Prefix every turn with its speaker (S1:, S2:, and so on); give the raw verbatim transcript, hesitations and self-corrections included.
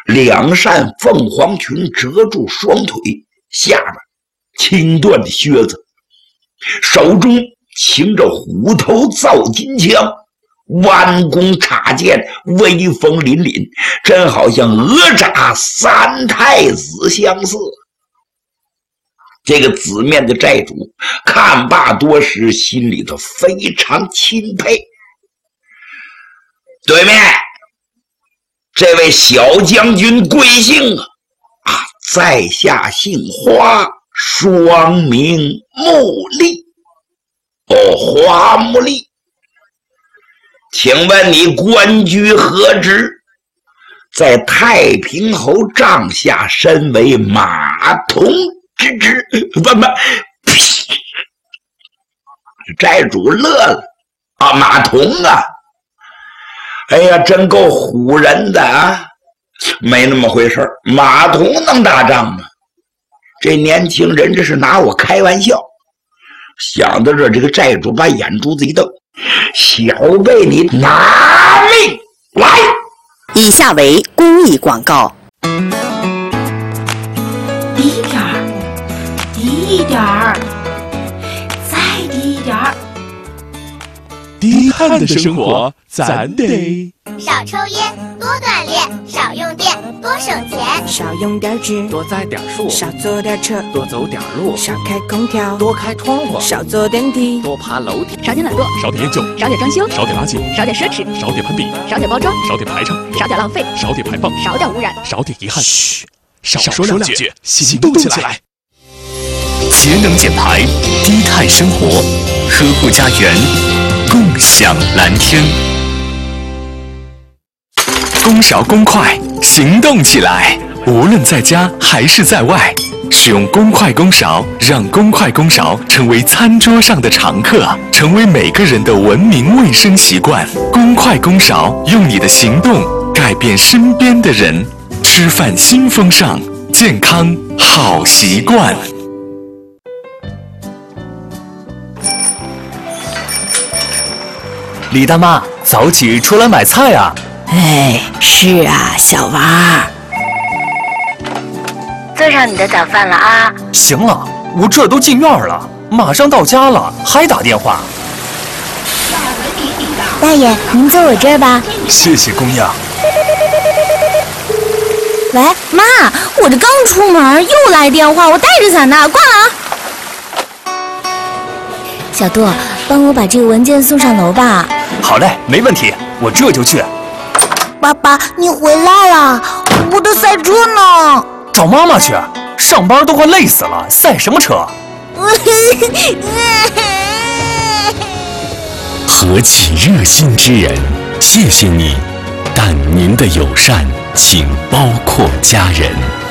S1: 两扇凤凰裙遮住双腿，下面轻缎的靴子，手中擎着虎头造金枪，弯弓插箭，威风凛凛，真好像哪吒三太子相似。这个紫面的寨主看罢多时，心里头非常钦佩。对面这位小将军贵姓啊？啊，在下姓花，双名木利。哦，花木利，请问你官居何职？在太平侯帐下，身为马童之职。不不，寨主乐了啊，马童啊！哎呀，真够唬人的啊！没那么回事，马童能打仗吗？这年轻人这是拿我开玩笑。想到这，这个寨主把眼珠子一瞪：“小辈，你拿命来！”
S2: 以下为公益广告。
S3: 低点儿，低一点儿，再低一点儿。
S4: 低碳的生活，咱得
S5: 少抽烟，多锻炼；少用电，多省钱；
S6: 少用点纸，
S7: 多栽点树；
S6: 少坐点车，
S7: 多走点路；
S6: 少开空调，
S7: 多开窗户；
S6: 少坐电梯，
S7: 多爬楼梯；
S8: 少点懒惰，
S4: 少点烟酒，
S8: 少点装修，
S4: 少点垃圾，
S8: 少点奢侈，
S4: 少点攀比，
S8: 少点包装，
S4: 少点排场，
S8: 少点浪费，
S4: 少点排放，
S8: 少点污染，
S4: 少点遗憾。嘘，少
S7: 说
S4: 两句，行动起来。
S9: 节能减排，低碳生活，呵护家园，共享蓝天。公勺公筷，行动起来！无论在家还是在外，使用公筷公勺，让公筷公勺成为餐桌上的常客，成为每个人的文明卫生习惯。公筷公勺，用你的行动改变身边的人。吃饭新风尚，健康好习惯。
S10: 李大妈，早起出来买菜啊！
S6: 哎，是啊，小娃儿。
S11: 做上你的早饭了啊！
S10: 行了，我这都进院了，马上到家了，还打电话。
S5: 大爷，您坐我这儿吧。
S10: 谢谢姑娘。
S5: 喂，妈，我这刚出门又来电话，我带着伞呢，挂了啊。小杜，帮我把这个文件送上楼吧。
S10: 好嘞，没问题，我这就去。
S5: 爸爸，你回来了，我的赛车呢？
S10: 找妈妈去，上班都快累死了，赛什么车？
S9: 何其热心之人，谢谢你，但您的友善请包括家人。